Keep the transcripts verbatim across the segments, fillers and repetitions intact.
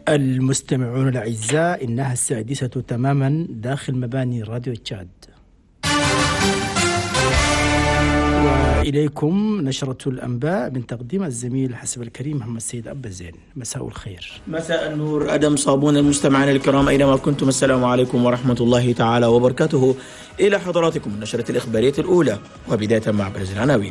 المستمعون الأعزاء، إنها السادسة تماما داخل مباني راديو تشاد، وإليكم نشرة الأنباء من تقديم الزميل حسب الكريم محمد سيد أبا زين. مساء الخير. مساء النور أدم صابون. المستمعين الكرام أينما كنتم، السلام عليكم ورحمة الله تعالى وبركاته. إلى حضراتكم النشرة الإخبارية الأولى، وبداية مع أبرز العناوين.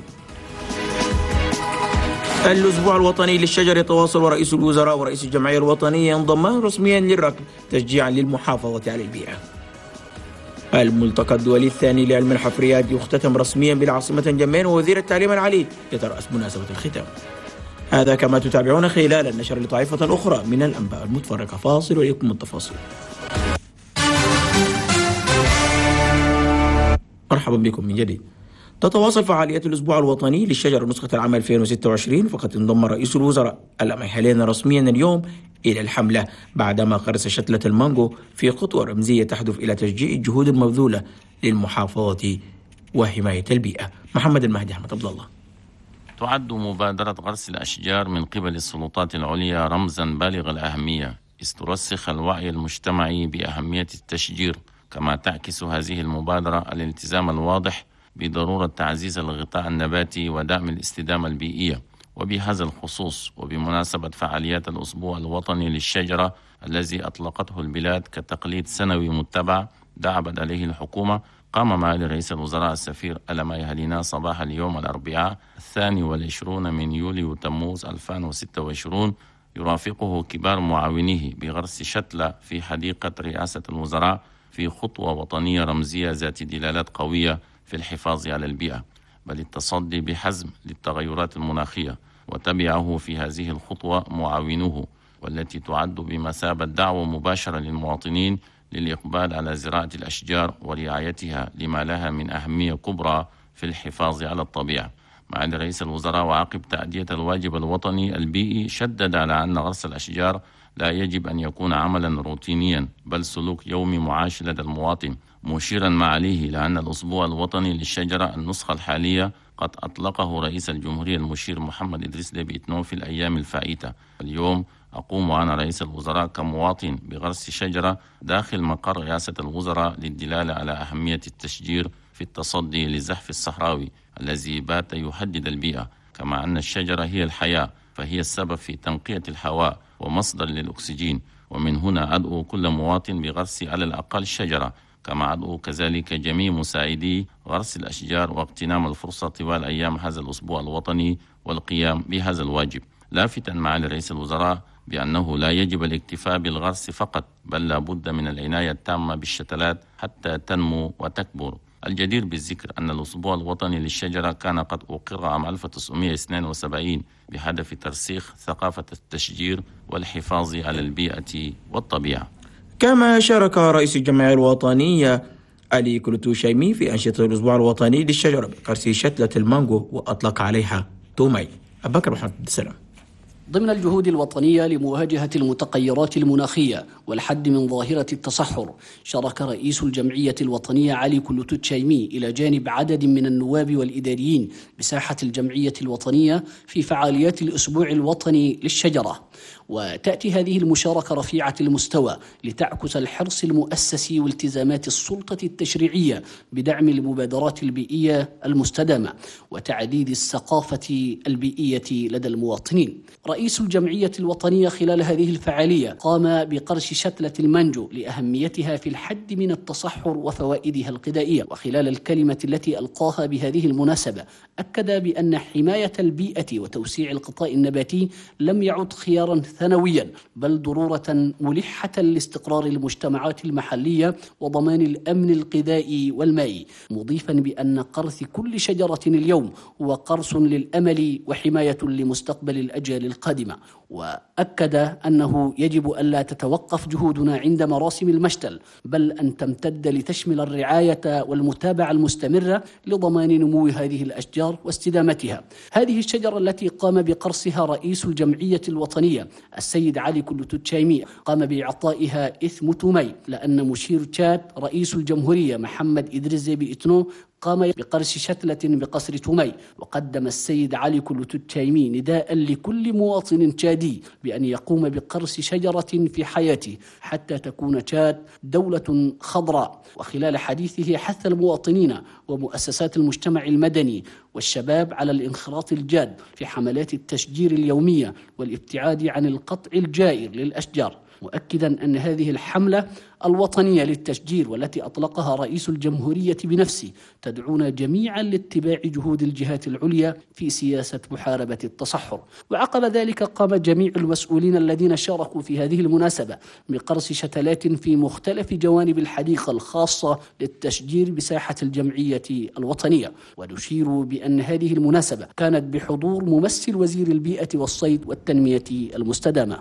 الأسبوع الوطني للشجر يتواصل، ورئيس الوزراء ورئيس الجمعية الوطنية ينضمان رسميا للركب تشجيعا للمحافظة على البيئة. الملتقى الدولي الثاني لعلم الحفريات يختتم رسميا بالعاصمة جمين، ووزير التعليم العالي يترأس مناسبة الختام. هذا كما تتابعون خلال النشر لطائفة أخرى من الأنباء المتفرقة. فاصل وإليكم التفاصيل. مرحبا بكم من جديد. تتواصل فعاليات الأسبوع الوطني للشجر نسخة العام ألفين وستة وعشرين، فقد انضم رئيس الوزراء الأميحلين رسميا اليوم إلى الحملة بعدما قرص شتلة المانجو في خطوة رمزية تهدف إلى تشجيع الجهود المبذولة للمحافظة وحماية البيئة. محمد المهدي أحمد عبد الله. تعد مبادرة غرس الأشجار من قبل السلطات العليا رمزا بالغ الأهمية، إذ ترسخ الوعي المجتمعي بأهمية التشجير، كما تعكس هذه المبادرة الالتزام الواضح بضرورة تعزيز الغطاء النباتي ودعم الاستدامة البيئية. وبهذا الخصوص وبمناسبة فعاليات الأسبوع الوطني للشجرة الذي أطلقته البلاد كتقليد سنوي متبع دعبت عليه الحكومة، قام معالي رئيس الوزراء السفير الأميحلين صباح اليوم الأربعاء الثاني والعشرون من يوليو تموز ألفين وستة وعشرين يرافقه كبار معاونيه بغرس شتلة في حديقة رئاسة الوزراء في خطوة وطنية رمزية ذات دلالات قوية في الحفاظ على البيئة، بل التصدي بحزم للتغيرات المناخية. وتبعه في هذه الخطوة معاونوه، والتي تعد بمثابة دعوة مباشرة للمواطنين للإقبال على زراعة الأشجار ورعايتها لما لها من أهمية كبرى في الحفاظ على الطبيعة. معالي رئيس الوزراء وعقب تأدية الواجب الوطني البيئي شدد على أن غرس الأشجار لا يجب أن يكون عملا روتينيا، بل سلوك يومي معاش لدى المواطن، مشيرا معاليه لأن الأسبوع الوطني للشجرة النسخة الحالية قد أطلقه رئيس الجمهورية المشير محمد إدريس ديبي إتنو في الأيام الفائتة. اليوم أقوم أنا رئيس الوزراء كمواطن بغرس شجرة داخل مقر رئاسة الوزراء للدلالة على أهمية التشجير في التصدي للزحف الصحراوي الذي بات يهدد البيئة، كما أن الشجرة هي الحياة، فهي السبب في تنقية الهواء ومصدر للأكسجين. ومن هنا أدعو كل مواطن بغرس على الأقل شجرة، كما أدعو كذلك جميع مساعدي غرس الأشجار واغتنام الفرصة طوال أيام هذا الأسبوع الوطني والقيام بهذا الواجب، لافتا معالي رئيس الوزراء بأنه لا يجب الاكتفاء بالغرس فقط، بل لا بد من العناية التامة بالشتلات حتى تنمو وتكبر. الجدير بالذكر أن الأسبوع الوطني للشجرة كان قد أقر عام ألف وتسعمائة واثنين وسبعين بهدف ترسيخ ثقافة التشجير والحفاظ على البيئة والطبيعة. كما شارك رئيس الجمعية الوطنية علي كلوتو شيمي في أنشطة الأسبوع الوطني للشجرة بقرص شتلة المانجو، وأطلق عليها تومي. أبو بكر محمد السلام. ضمن الجهود الوطنية لمواجهة المتغيرات المناخية والحد من ظاهرة التصحر، شارك رئيس الجمعية الوطنية علي كلوتو شيمي إلى جانب عدد من النواب والإداريين بساحة الجمعية الوطنية في فعاليات الأسبوع الوطني للشجرة. وتأتي هذه المشاركة رفيعة المستوى لتعكس الحرص المؤسسي والتزامات السلطة التشريعية بدعم المبادرات البيئية المستدامة وتعديل الثقافة البيئية لدى المواطنين. رئيس الجمعية الوطنية خلال هذه الفعالية قام بقرش شتلة المانجو لأهميتها في الحد من التصحر وفوائدها الغذائية. وخلال الكلمة التي ألقاها بهذه المناسبة أكد بأن حماية البيئة وتوسيع الغطاء النباتي لم يعد خيارا ثانويا، بل ضرورة ملحة لاستقرار المجتمعات المحلية وضمان الأمن الغذائي والمائي، مضيفا بأن قرث كل شجرة اليوم هو قرص للأمل وحماية لمستقبل الأجيال القادمة. وأكد أنه يجب ألا تتوقف جهودنا عند مراسم المشتل، بل أن تمتد لتشمل الرعاية والمتابعة المستمرة لضمان نمو هذه الأشجار واستدامتها. هذه الشجرة التي قام بقرصها رئيس الجمعية الوطنية السيد علي كلوتو شيمي قام بإعطائها اسم تومي، لأن مشير تشاد رئيس الجمهورية محمد إدريس ديبي إتنو قام بقرص شتلة بقصر تومي، وقدم السيد علي كلوتو التشايمي نداء لكل مواطن تشادي بأن يقوم بقرص شجرة في حياته حتى تكون تشاد دولة خضراء. وخلال حديثه حث المواطنين ومؤسسات المجتمع المدني والشباب على الانخراط الجاد في حملات التشجير اليومية والابتعاد عن القطع الجائر للأشجار، مؤكدا أن هذه الحملة الوطنية للتشجير والتي أطلقها رئيس الجمهورية بنفسه تدعونا جميعا لاتباع جهود الجهات العليا في سياسة محاربة التصحر. وعقب ذلك قام جميع المسؤولين الذين شاركوا في هذه المناسبة بقرص شتلات في مختلف جوانب الحديقة الخاصة للتشجير بساحة الجمعية الوطنية. ونشير بأن هذه المناسبة كانت بحضور ممثل وزير البيئة والصيد والتنمية المستدامة.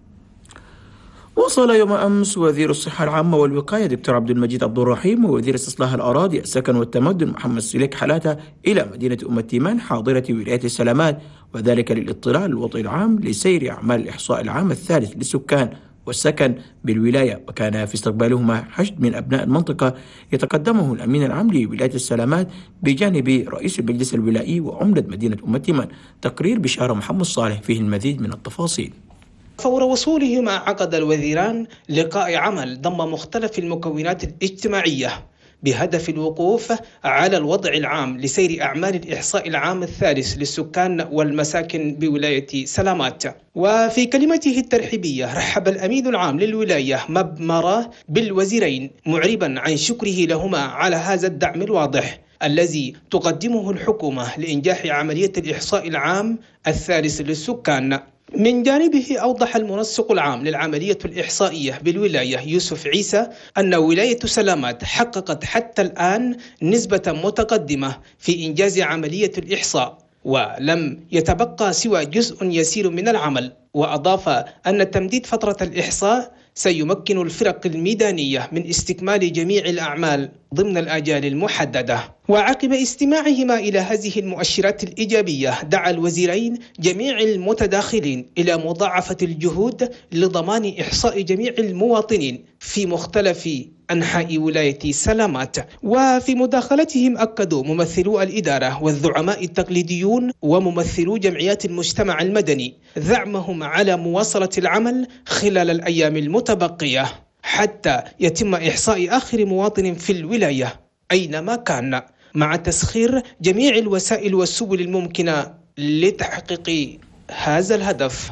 وصل يوم أمس وزير الصحة العامة والوقاية دكتور عبد المجيد عبد الرحيم ووزير استصلاح الأراضي السكن والتمدن محمد سليك حلاتة إلى مدينة أم التيمان حاضرة ولاية السلامات، وذلك للاطلاع للوضع العام لسير أعمال الإحصاء العام الثالث للسكان والسكن بالولاية. وكان في استقبالهما حشد من أبناء المنطقة يتقدمه الأمين العام لولاية السلامات بجانب رئيس المجلس الولائي وعمدة مدينة أم التيمان. تقرير بشارة محمد صالح فيه المزيد من التفاصيل. فور وصولهما عقد الوزيران لقاء عمل ضم مختلف المكونات الاجتماعية بهدف الوقوف على الوضع العام لسير أعمال الإحصاء العام الثالث للسكان والمساكن بولاية سلامات. وفي كلمته الترحيبية رحب الأمين العام للولاية مبمرة بالوزيرين معربا عن شكره لهما على هذا الدعم الواضح الذي تقدمه الحكومة لإنجاح عملية الإحصاء العام الثالث للسكان. من جانبه أوضح المنسق العام للعملية الإحصائية بالولاية يوسف عيسى أن ولاية سلامات حققت حتى الآن نسبة متقدمة في إنجاز عملية الإحصاء ولم يتبقى سوى جزء يسير من العمل. وأضاف أن تمديد فترة الإحصاء سيمكن الفرق الميدانية من استكمال جميع الأعمال ضمن الآجال المحددة. وعقب استماعهما إلى هذه المؤشرات الإيجابية دعا الوزيرين جميع المتداخلين إلى مضاعفة الجهود لضمان إحصاء جميع المواطنين في مختلف أنحاء ولاية سلامات. وفي مداخلتهم أكدوا ممثلو الإدارة والزعماء التقليديون وممثلو جمعيات المجتمع المدني دعمهم على مواصلة العمل خلال الأيام المتبقية حتى يتم إحصاء آخر مواطن في الولاية أينما كان، مع تسخير جميع الوسائل والسبل الممكنة لتحقيق هذا الهدف.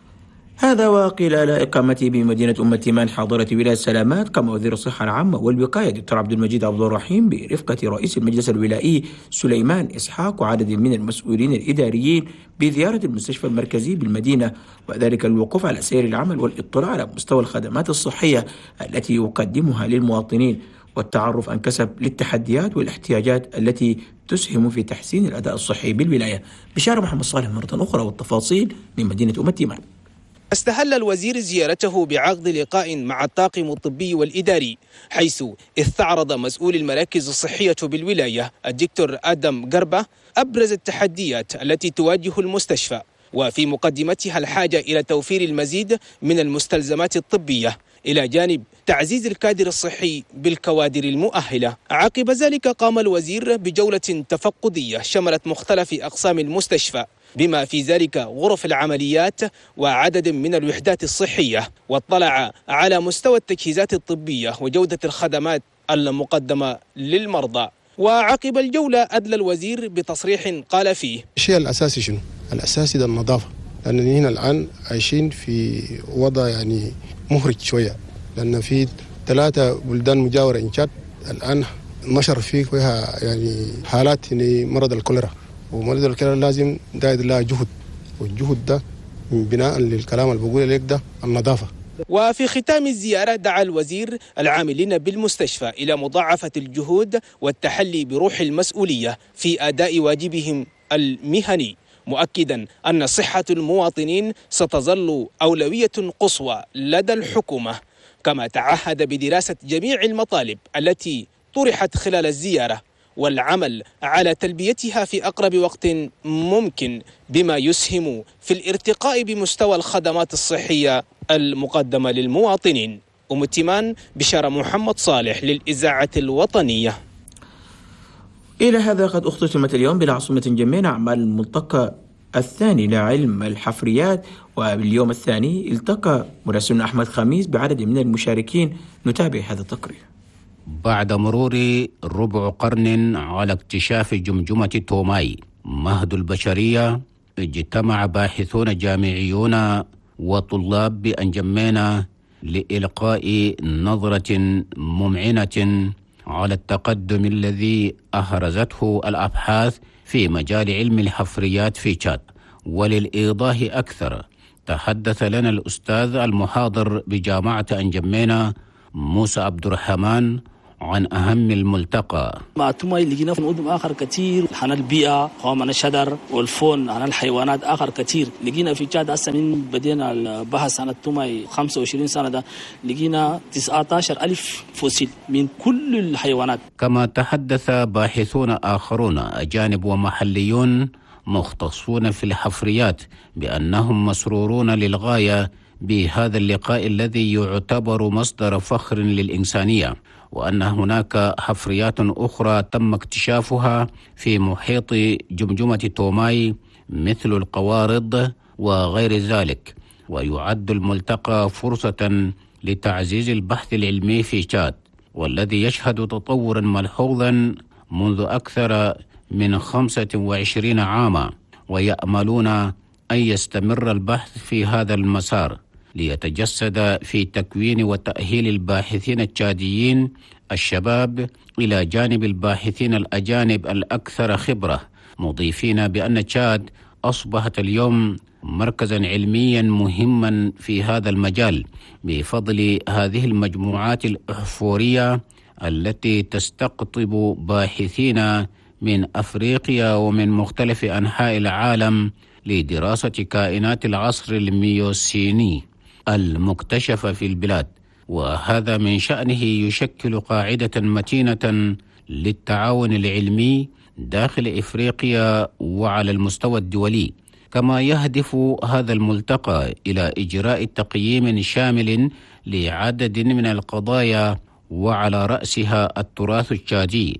هذا وخلال إقامته بمدينة أم التيمان حاضرة ولاية السلامات قام وزير الصحة العامة والوقاية دكتور عبد المجيد عبد الرحيم برفقة رئيس المجلس الولائي سليمان إسحاق وعدد من المسؤولين الإداريين بزيارة المستشفى المركزي بالمدينة، وذلك الوقوف على سير العمل والاطلاع على مستوى الخدمات الصحية التي يقدمها للمواطنين والتعرف عن كسب للتحديات والاحتياجات التي تسهم في تحسين الأداء الصحي بالولاية. بشارة محمد صالح مرة أخرى والتفاصيل من مدينة أم التيمان. استهل الوزير زيارته بعقد لقاء مع الطاقم الطبي والإداري، حيث استعرض مسؤول المراكز الصحية بالولاية الدكتور آدم قربة أبرز التحديات التي تواجه المستشفى، وفي مقدمتها الحاجة إلى توفير المزيد من المستلزمات الطبية إلى جانب تعزيز الكادر الصحي بالكوادر المؤهلة. عقب ذلك قام الوزير بجولة تفقدية شملت مختلف أقسام المستشفى بما في ذلك غرف العمليات وعدد من الوحدات الصحية، واطلع على مستوى التجهيزات الطبية وجودة الخدمات المقدمة للمرضى. وعقب الجولة أدلى الوزير بتصريح قال فيه: الشيء الأساسي شنو؟ الأساسي ده النظافة، لأننا هنا الآن عايشين في وضع يعني محرج شوية، لأن في ثلاثة بلدان مجاورة إنشاد الآن نشر فيها يعني حالات يعني مرض الكوليرا، ومرض الكوليرا لازم داير لها جهد، والجهد ده من بناء للكلام اللي بقوله لك ده النظافة. وفي ختام الزيارة دعا الوزير العاملين بالمستشفى إلى مضاعفة الجهود والتحلي بروح المسؤولية في أداء واجبهم المهني، مؤكدا أن صحة المواطنين ستظل أولوية قصوى لدى الحكومة، كما تعهد بدراسة جميع المطالب التي طرحت خلال الزيارة والعمل على تلبيتها في أقرب وقت ممكن بما يسهم في الارتقاء بمستوى الخدمات الصحية المقدمة للمواطنين. أم التيمان، بشارة محمد صالح للإذاعة الوطنية. إلى هذا قد اختتمت اليوم بالعاصمة جمينة أعمال الملتقى الثاني لعلم الحفريات، وباليوم الثاني التقى مراسلنا أحمد خميس بعدد من المشاركين. نتابع هذا التقرير. بعد مرور ربع قرن على اكتشاف جمجمة توماي مهد البشرية، اجتمع باحثون جامعيون وطلاب بأنجمينة لإلقاء نظرة ممعنة على التقدم الذي أحرزته الأبحاث في مجال علم الحفريات في تشاد. وللإيضاح أكثر تحدث لنا الأستاذ المحاضر بجامعة أنجمينة موسى عبد الرحمن عن أهم الملتقى. مع توماي لقينا في نقطة آخر كثير عن البيئة وعن الشجر والفون عن الحيوانات آخر كثير. لقينا في تشاد هسه من بدينا البحث عن التوماي خمسة وعشرين سنة ده لقينا تسعة عشر ألف فوسيل من كل الحيوانات. كما تحدث باحثون آخرون أجانب ومحليون مختصون في الحفريات بأنهم مسرورون للغاية بهذا اللقاء الذي يعتبر مصدر فخر للإنسانية، وأن هناك حفريات أخرى تم اكتشافها في محيط جمجمة توماي مثل القوارض وغير ذلك. ويعد الملتقى فرصة لتعزيز البحث العلمي في تشاد، والذي يشهد تطورا ملحوظا منذ أكثر من خمسة وعشرين عاما، ويأملون أن يستمر البحث في هذا المسار ليتجسد في تكوين وتأهيل الباحثين التشاديين الشباب إلى جانب الباحثين الأجانب الأكثر خبرة، مضيفين بأن تشاد أصبحت اليوم مركزا علميا مهما في هذا المجال بفضل هذه المجموعات الأحفورية التي تستقطب باحثين من أفريقيا ومن مختلف أنحاء العالم لدراسة كائنات العصر الميوسيني المكتشفة في البلاد. وهذا من شأنه يشكل قاعدة متينة للتعاون العلمي داخل إفريقيا وعلى المستوى الدولي. كما يهدف هذا الملتقى إلى إجراء تقييم شامل لعدد من القضايا، وعلى رأسها التراث التشادي،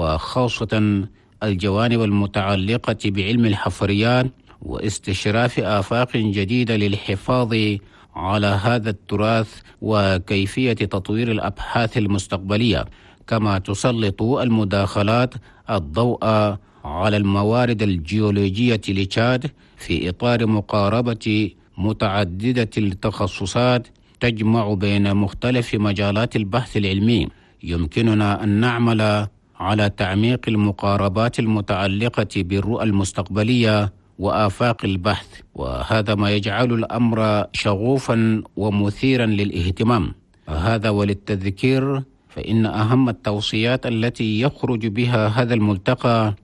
وخاصة الجوانب المتعلقة بعلم الحفريات، واستشراف آفاق جديدة للحفاظ على هذا التراث وكيفية تطوير الأبحاث المستقبلية. كما تسلط المداخلات الضوء على الموارد الجيولوجية لتشاد في إطار مقاربة متعددة التخصصات تجمع بين مختلف مجالات البحث العلمي. يمكننا أن نعمل على تعميق المقاربات المتعلقة بالرؤى المستقبلية وآفاق البحث، وهذا ما يجعل الأمر شغوفا ومثيرا للاهتمام. هذا وللتذكير فإن أهم التوصيات التي يخرج بها هذا الملتقى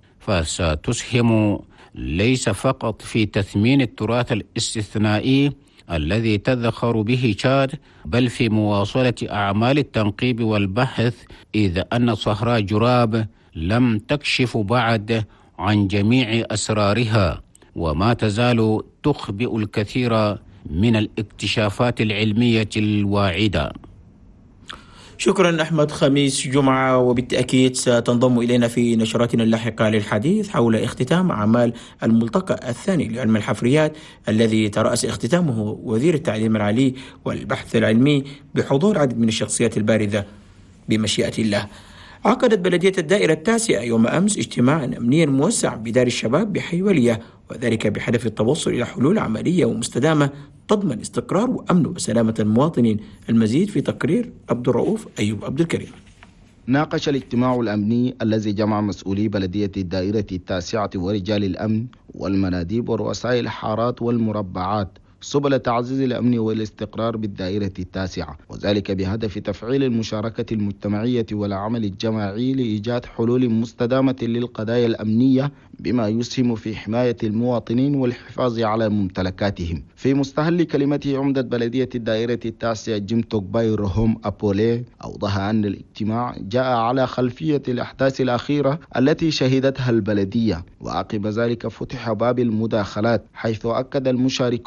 فستسهم ليس فقط في تثمين التراث الاستثنائي الذي تذخر به تشاد، بل في مواصلة أعمال التنقيب والبحث، إذ أن صحراء جراب لم تكشف بعد عن جميع أسرارها، وما تزال تخبئ الكثير من الاكتشافات العلمية الواعدة. شكرا أحمد خميس جمعة، وبالتأكيد ستنضم إلينا في نشراتنا اللاحقة للحديث حول اختتام أعمال الملتقى الثاني لعلم الحفريات الذي ترأس اختتامه وزير التعليم العالي والبحث العلمي بحضور عدد من الشخصيات البارزة بمشيئة الله. عقدت بلدية الدائرة التاسعة يوم أمس اجتماعا أمنيا موسع بدار الشباب بحي ولية، وذلك بهدف التوصل إلى حلول عملية ومستدامة تضمن استقرار وأمن وسلامة المواطنين. المزيد في تقرير عبد الرؤوف أيوب عبد الكريم. ناقش الاجتماع الأمني الذي جمع مسؤولي بلدية الدائرة التاسعة ورجال الأمن والمناديب ورؤساء الحارات والمربعات سبل تعزيز الأمن والاستقرار بالدائرة التاسعة، وذلك بهدف تفعيل المشاركة المجتمعية والعمل الجماعي لإيجاد حلول مستدامة للقضايا الأمنية بما يسهم في حماية المواطنين والحفاظ على ممتلكاتهم. في مستهل كلمته عمدة بلدية الدائرة التاسعة جيم توكباي رهوم أبولي أوضح أن الاجتماع جاء على خلفية الأحداث الأخيرة التي شهدتها البلدية، وعقب ذلك فتح باب المداخلات، حيث أكد المشاركون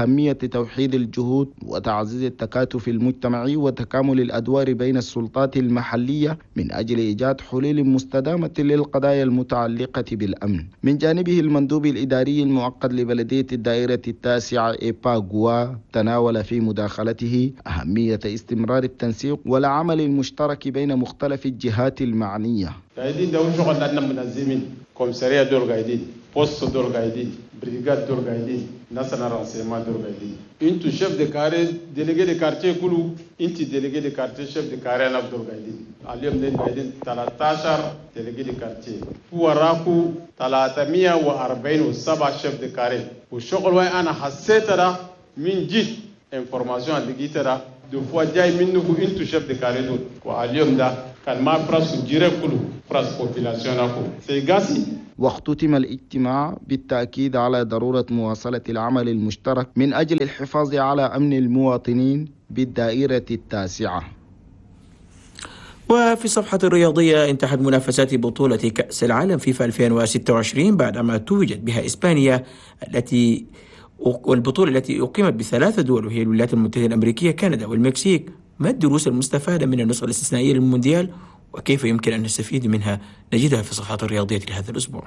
أهمية توحيد الجهود وتعزيز التكاتف المجتمعي وتكامل الأدوار بين السلطات المحلية من أجل إيجاد حلول مستدامة للقضايا المتعلقة بالأمن. من جانبه المندوب الإداري المؤقت لبلدية الدائرة التاسعة إيباغوا تناول في مداخلته أهمية استمرار التنسيق والعمل المشترك بين مختلف الجهات المعنية. قاعدين ده شغل لنا منظمين كومسارية دول قاعدين بوست دول قاعدين بريغاد دول قاعدين ناسنا رانسيمان دول قاعدين انتو شيف دي كاري ديليغي دي كارتيه كله انت ديليغي دي كارتيه شيف دي كاري انا دول قاعدين اليوم دي قاعدين ثلاثة عشر ديليغي دي كارتيه وراكو ثلاثمية وأربعين وسبعة شيف دي كاري والشغل وين انا حسيت ده من جد انفورماسيون اللي جيت ده دو فوا جاي منكم انتو شيف دي كاري دول واليوم ده كان ما براس جيره كله براس بوبولاسيون اكو سيغاسي. واختتم الاجتماع بالتأكيد على ضرورة مواصلة العمل المشترك من أجل الحفاظ على أمن المواطنين بالدائرة التاسعة. وفي الصفحة الرياضية انتهت منافسات بطولة كأس العالم فيفا ألفين وستة وعشرين بعدما توجت بها إسبانيا التي والبطولة التي أقيمت بثلاثة دول وهي الولايات المتحدة الأمريكية كندا والمكسيك. ما الدروس المستفادة من النسخة الاستثنائية للمونديال وكيف يمكن أن نستفيد منها؟ نجدها في الصفحات الرياضية لهذا الأسبوع.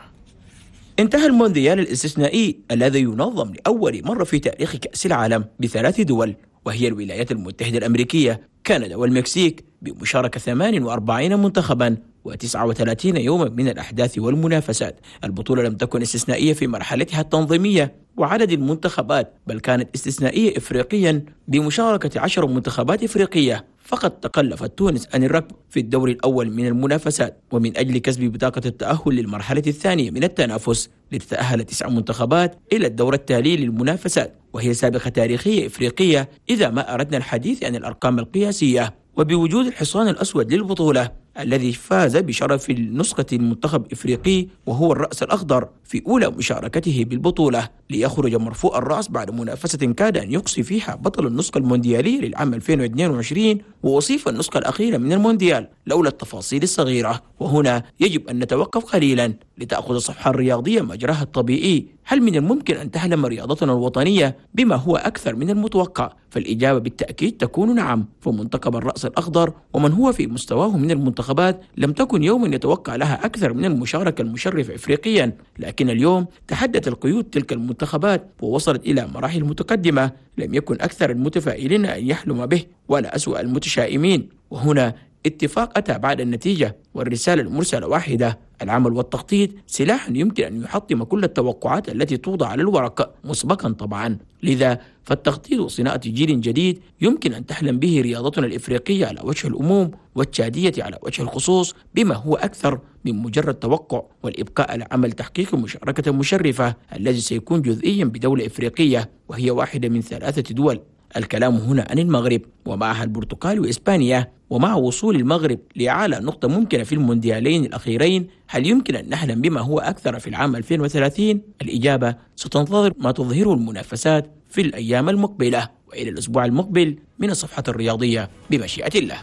انتهى المونديال الاستثنائي الذي ينظم لأول مرة في تاريخ كأس العالم بثلاث دول وهي الولايات المتحدة الأمريكية كندا والمكسيك بمشاركة ثمانية وأربعين منتخبا وتسعة وثلاثين يوما من الأحداث والمنافسات. البطولة لم تكن استثنائية في مرحلتها التنظيمية وعدد المنتخبات بل كانت استثنائية إفريقيا بمشاركة عشر منتخبات إفريقية. فقد تخلفت تونس عن الركب في الدور الأول من المنافسات ومن أجل كسب بطاقة التأهل للمرحلة الثانية من التنافس لتتأهل تسع منتخبات إلى الدور التالي للمنافسات وهي سابقة تاريخية إفريقية إذا ما أردنا الحديث عن الأرقام القياسية. وبوجود الحصان الأسود للبطولة الذي فاز بشرف النسخة المنتخب إفريقي وهو الرأس الأخضر في أولى مشاركته بالبطولة ليخرج مرفوع الرأس بعد منافسة كاد أن يقصي فيها بطل النسخة المونديالية للعام ألفين واثنين وعشرين ووصيف النسخة الأخيرة من المونديال لولا التفاصيل الصغيرة. وهنا يجب أن نتوقف قليلا لتأخذ الصفحة الرياضية مجراها الطبيعي. هل من الممكن أن تحلم رياضتنا الوطنية بما هو أكثر من المتوقع؟ فالإجابة بالتأكيد تكون نعم. فمنتخب الرأس الأخضر ومن هو في مستواه من المنتخبات لم تكن يوما يتوقع لها أكثر من المشاركة المشرفة إفريقيا، لكن اليوم تحدت القيود تلك المنتخبات ووصلت إلى مراحل متقدمة لم يكن أكثر المتفائلين أن يحلم به ولا أسوأ المتشائمين. وهنا اتفاق أتى بعد النتيجة والرسالة المرسلة واحدة: العمل والتخطيط سلاح يمكن أن يحطم كل التوقعات التي توضع على الورق مسبقا طبعا. لذا فالتخطيط وصناعة جيل جديد يمكن أن تحلم به رياضتنا الإفريقية على وجه الأموم والتشادية على وجه الخصوص بما هو أكثر من مجرد توقع، والإبقاء على عمل تحقيق مشاركة مشرفة الذي سيكون جزئيا بدولة إفريقية وهي واحدة من ثلاثة دول. الكلام هنا عن المغرب ومعها البرتغال وإسبانيا. ومع وصول المغرب لأعلى نقطة ممكنة في المونديالين الأخيرين هل يمكن أن نحلم بما هو أكثر في العام ألفين وثلاثين؟ الإجابة ستنتظر ما تظهره المنافسات في الأيام المقبلة. وإلى الأسبوع المقبل من الصفحة الرياضية بمشيئة الله.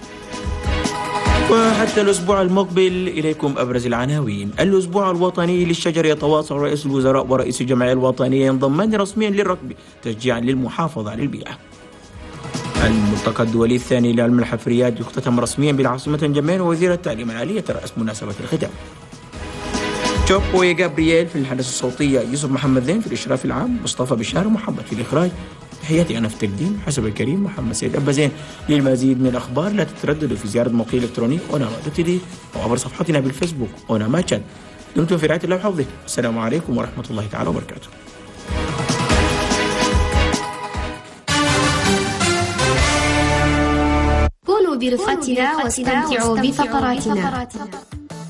وحتى الأسبوع المقبل إليكم أبرز العناوين. الأسبوع الوطني للشجر يتواصل رئيس الوزراء ورئيس الجمعية الوطنية ينضمان رسميا للركب تشجيعا للمحافظة على البيئة. الملتقى الدولي الثاني لعلم الحفريات يختتم رسميا بالعاصمة جمال ووزير التعليم العالي يترأس مناسبة الختام. تشوبو جابرييل في الحدث الصوتية، يوسف محمد زين في الإشراف العام، مصطفى بشار ومحمد في الإخراج. تحياتي أنا في التقديم حسب الكريم محمد سيد أبا زين. للمزيد من الأخبار لا تترددوا في زيارة موقعي الإلكتروني أوناما دوت تي وعبر صفحتنا بالفيسبوك أوناما تشات. دمتم في رعاية الله وحفظه. السلام عليكم ورحمة الله تعالى وبركاته. كونوا برفقتنا واستمتعوا بفقراتنا.